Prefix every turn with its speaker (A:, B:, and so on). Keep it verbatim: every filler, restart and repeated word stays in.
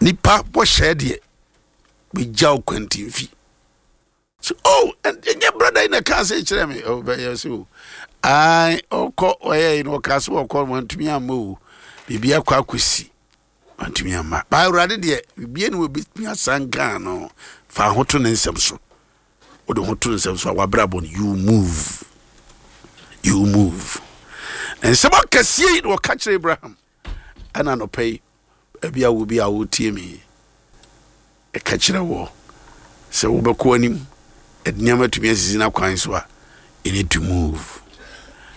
A: nipa bo share de be jaw kwantin fi so oh and your brother in a car say kire me oh be yes oh ai oko oye no kaso oko wantumi amu bibia kwa kwesi wantumi amma ba urade de bibia no bi asanka no fa hoto ne nsem so o de hoto ne nsem so wa brabo you move you move and some kasie no catch Abraham ana no pay ebia wo bi a wo tie me e kachira wo se wo be ko anim ednyama tumi asisi na kwan so a you need to move